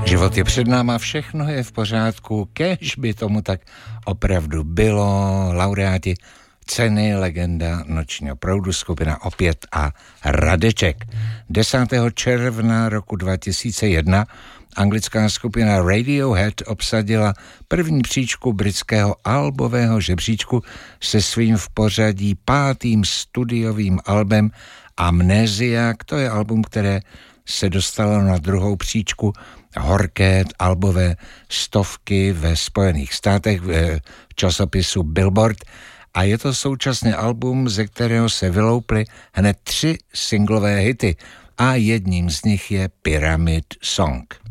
Život je před náma, všechno je v pořádku, kéž by tomu tak opravdu bylo. Laureáti ceny Legenda nočního proudu, skupina Opět a Radeček. 10. června roku 2001 anglická skupina Radiohead obsadila první příčku britského albového žebříčku se svým v pořadí 5. studiovým albem Amnesiac. To je album, které se dostalo na 2. příčku horké albové stovky ve Spojených státech v časopisu Billboard a je to současně album, ze kterého se vylouply hned 3 singlové hity a jedním z nich je Pyramid Song.